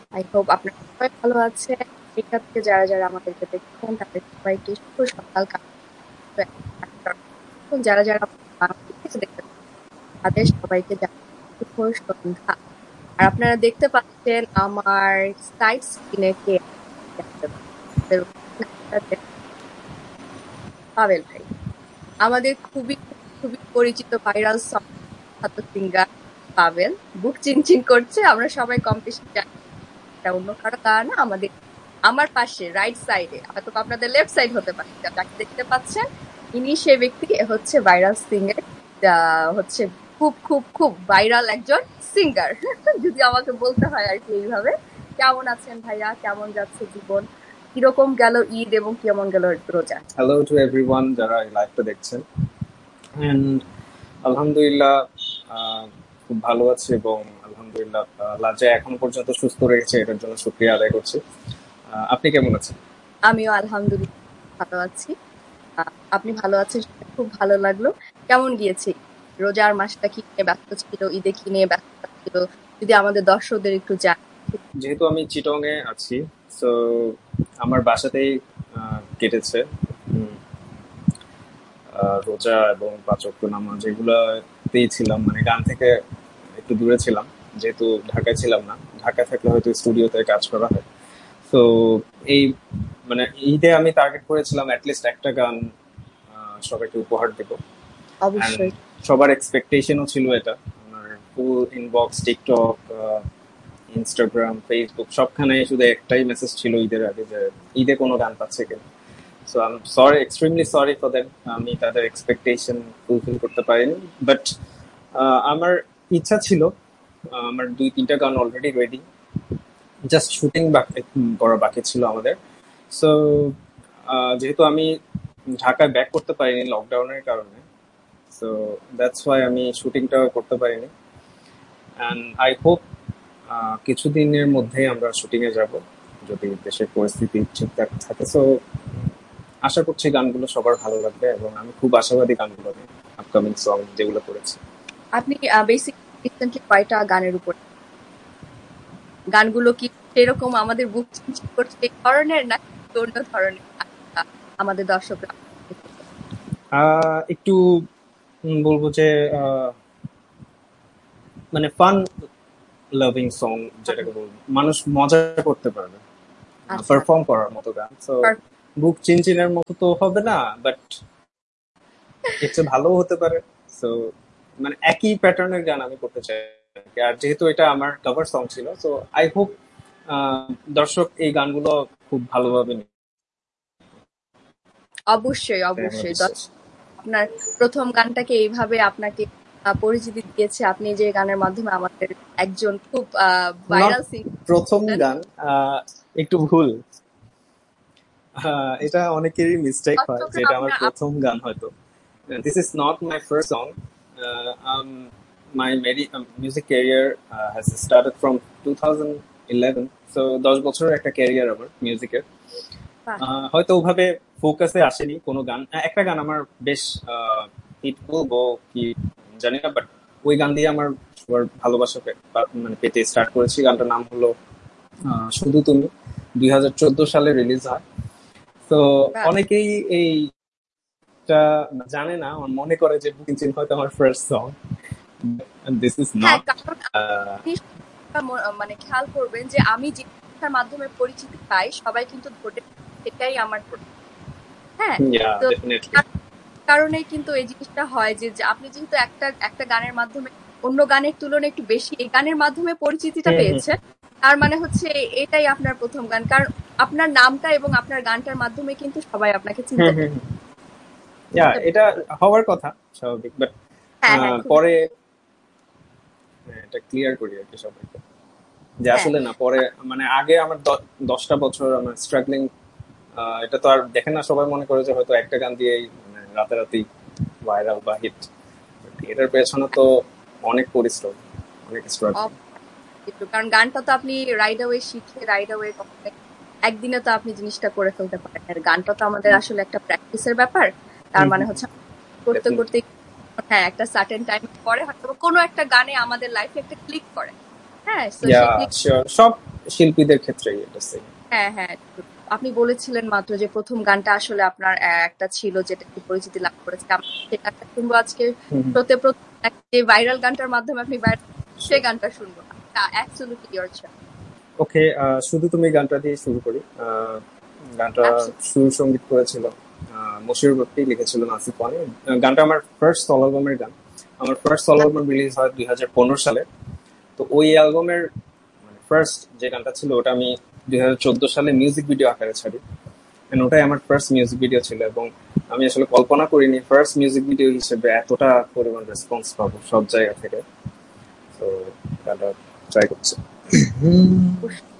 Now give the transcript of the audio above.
I hope আপনারা সবাই ভালো আছেন। এখান থেকে যারা যারা আমাদেরকে দেখছেন তাদের সবাইকে শুভ সকাল। এবং যারা যারা বাংলাদেশ থেকে দেখছেন তাদের সবাইকে জানাই শুভ সন্ধ্যা। আর আপনারা দেখতে পাচ্ছেন আমার সাইড স্ক্রিনে কে পাবেল ভাই, আমাদের খুবই খুবই পরিচিত ভাইরাল সং সিঙ্গার পাবেল। বুক চিনচিন করছে, আমরা সবাই কম বেশি জানি এটা অন্য কারো গান না। আমার পাশে রাইট সাইডে, হয়তো আপনাদের লেফট সাইড হতে পারে, যাকে দেখতে পাচ্ছেন ইনি সে ব্যক্তি, হচ্ছে ভাইরাল সিঙ্গার, হচ্ছে খুব খুব খুব ভাইরাল একজন সিঙ্গার যদি আমাকে বলতে হয় আর কি এইভাবে। কেমন আছেন ভাইয়া, কেমন যাচ্ছে জীবন, কিরকম গেল ঈদ এবং কেমন গেল রোজা? হ্যালো টু এভরিওয়ান যারা এই লাইভটা দেখছেন। অ্যান্ড আলহামদুলিল্লাহ খুব ভালো আছি এবং আলহামদুলিল্লাহ লাজে এখনো পর্যন্ত সুস্থ রয়েছে, এটার জন্য শুকরিয়া আদায় করছি। আপনি কেমন আছেন? আমিও আলহামদুলিল্লাহ ভালো আছি। আপনি ভালো আছেন সেটা খুব ভালো লাগলো। কেমন গিয়েছে রোজার মাসটা, কি নিয়ে ব্যস্ত ছিল, ঈদে কি নিয়ে ব্যস্ত ছিল, যদি আমাদের দর্শকদের একটু যেহেতু আমি চিটং এ আছি, সো আমার বাসাতেই কেটেছে রোজা এবং পাঁচ ওয়াক্ত নামাজ, এগুলাতেই ছিলাম। মানে গান থেকে একটু দূরে ছিলাম, যেহেতু ঢাকায় ছিলাম না। ঢাকায় থাকলে হয়তো স্টুডিওতে কাজ করা হয়। তো এই মানে ঈদে আমি টার্গেট করেছিলাম অ্যাটলিস্ট একটা গান সবাইকে উপহার দেব। অ্যান্ড অবশ্যই সবার এক্সপেকটেশনও ছিল এটা। আমার ফুল ইনবক্স, টিকটক, ইনস্টাগ্রাম, ফেসবুক সবখানে শুধু একটাই মেসেজ ছিল ঈদের আগে, যে ঈদে কোনো গান পাচ্ছে কিনা। So I am sorry, extremely sorry for that. আমি তাদের এক্সপেকটেশন ফুলফিল করতে পারিনি। বাট আমার ইচ্ছা ছিল, আমার 2-3টা গান অলরেডি রেডি, জাস্ট শুটিং করা বাকি ছিল আমাদের। সো যেহেতু আমি ঢাকায় ব্যাক করতে পারিনি লকডাউনের কারণে, সো দ্যাটস ওয়াই আমি শুটিংটা করতে পারিনি। অ্যান্ড আই হোপ কিছুদিনের মধ্যেই আমরা শুটিং এ যাব, যদি দেশের পরিস্থিতি ঠিকঠাক থাকে। সো আশা করছি গানগুলো সবার ভালো লাগবে এবং আমি খুব আশাবাদী গানগুলো নিয়ে, আপকামিং সং যেগুলো করেছি। আপনি বেসিক রিসেন্টলি কয়টা গানের উপর, গানগুলো কি সেরকম আমাদের বুক চিনচিন করছে এই ধরনের, না অন্য ধরনের আমাদের দর্শকরা? একটু বলবো যে মানে ফান লাভিং সং, যেটাকে বলবো মানুষ মজা করতে পারবে, আচ্ছা, পারফর্ম করার মতো গান। সো বুক চিনচিনের মতো তো হবে না, বাট এর চেয়ে ভালো হতে পারে। সো মানে একই প্যাটার্নের গান আমি করতে চাই। আর যেহেতু এটা আমার কভার সং ছিল, সো আই হোপ দর্শক এই গানগুলো খুব ভালোভাবে নিবে। অবশ্যই এটাই আমার অবশ্যই। বিশ্বাস। আপনার প্রথম গানটাকে এইভাবে আপনাকে পরিচিতি দিয়েছে, আপনি যে গানের মাধ্যমে আমাদের একজন খুব নট ভাইরাল সিঙ্গার। প্রথম গান, একটু ভুল। এটা অনেকেরই মিস্টেক হয় যে এটা আমার প্রথম গান হয়তো। This is not my first song. My music career has started from 2011, so 10 বছরের একটা ক্যারিয়ার আমার মিউজিকের। হয়তো ওভাবে ফোকাসে আসেনি কোনো গান। একটা গান আমার বেশ হিট বলবো কি জানি না, বাট ওই গান দিয়ে আমার সবার ভালোবাসা মানে পেতে স্টার্ট করেছি। গানটার নাম হলো শুধু তুমি, 2014 সালে রিলিজ হয়। তো অনেকেই এইটা জানে না, আমার মনে করে যে বুকিং চিন হয়তো আমার ফার্স্ট সং। দিস ইজ হ্যাঁ, নট। কারণ আপনি মানে খেয়াল করবেন যে আমি যে ভাষার মাধ্যমে পরিচিতি পাই সবাই কিন্তু ধরে সেটাই আমার হ্যাঁ। তো কারণে কিন্তু এই জিনিসটা হয় যে আপনি যেহেতু একটা একটা গানের মাধ্যমে অন্য গানের তুলনায় একটু বেশি এই গানের মাধ্যমে পরিচিতিটা পেয়েছেন, তার মানে হচ্ছে এটাই আপনার প্রথম গান। কারণ আপনার নামটা এবং আপনার গানটার মাধ্যমে কিন্তু সবাই আপনাকে চিনতে পারে। এটা হওয়ার কথা স্বাভাবিক, বাট পরে এটা ক্লিয়ার করি আর কি সবাইকে, যে আসলে না পরে মানে আগে আমার 10টা বছর আমার স্ট্রাগলিং। এটা তো আর দেখেন না, সবাই মনে করে যে হয়তো একটা গান দিয়েই মানে রাতারাতি ভাইরাল বা হিট। এটার পেছনে তো অনেক পরিশ্রম, অনেক স্ট্রাগল। কারণ গানটা তো আপনি রাইড অ্যাওয়ে শিখে রাইড অ্যাওয়ে একদিনে তো আপনি জিনিসটা করে ফেলতে পারেন। আর গানটা তো আমাদের আসলে একটা প্র্যাকটিসের ব্যাপার। তার মানে হচ্ছে করতে করতে হ্যাঁ একটা সার্টেন টাইম পরে হয়তো কোনো একটা গানে আমাদের লাইফে একটা ক্লিক করে। হ্যাঁ, সব শিল্পীদের ক্ষেত্রেই এটা সেম। হ্যাঁ হ্যাঁ, আপনি বলেছিলেন মাত্র যে প্রথম গানটা আসলে আপনার একটা ছিল যেটা একটু পরিচিতি লাভ করেছে। আমরা সেই গানটা শুনবো আজকে। শোতে প্রথম যে ভাইরাল গানটার মাধ্যমে আপনি সেই গানটা শুনবো। Absolutely your choice. ওকে, শুধু তুমি গানটা দিয়ে শুরু করি। গানটা সুর সঙ্গীত করেছিল মশিউর ভক্তি, লিখেছিল নাসিফ ওয়ানি। গানটা আমার ফার্স্ট সলো অ্যালবামের গান। আমার ফার্স্ট সলো অ্যালবাম রিলিজ হয় 2015 সালে। তো ওই অ্যালবামের ফার্স্ট যে গানটা ছিল ওটা আমি 2014 সালে মিউজিক ভিডিও আকারে ছাড়ি। ওটাই আমার ফার্স্ট মিউজিক ভিডিও ছিল, এবং আমি আসলে কল্পনা করিনি ফার্স্ট মিউজিক ভিডিও হিসেবে এতটা পরিমাণ রেসপন্স পাবো সব জায়গা থেকে। তো গানটা ট্রাই করছি।